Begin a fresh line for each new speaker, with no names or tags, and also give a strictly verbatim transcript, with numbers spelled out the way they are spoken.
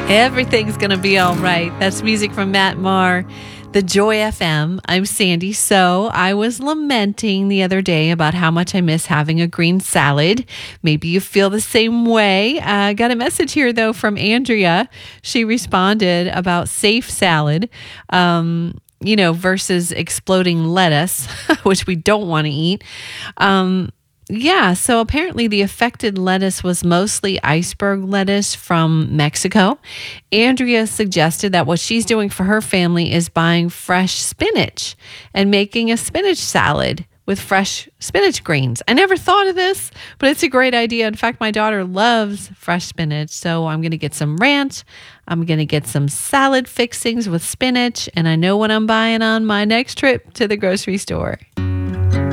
Everything's going to be all right. That's music from Matt Maher, The Joy F M. I'm Sandy. So I was lamenting the other day about how much I miss having a green salad. Maybe you feel the same way. I uh, got a message here, though, from Andrea. She responded about safe salad. Um, you know, versus exploding lettuce, which we don't want to eat. Um, yeah, so apparently the affected lettuce was mostly iceberg lettuce from Mexico. Andrea suggested that what she's doing for her family is buying fresh spinach and making a spinach salad with fresh spinach greens. I never thought of this, but it's a great idea. In fact, my daughter loves fresh spinach, so I'm going to get some ranch. I'm going to get some salad fixings with spinach, and I know what I'm buying on my next trip to the grocery store.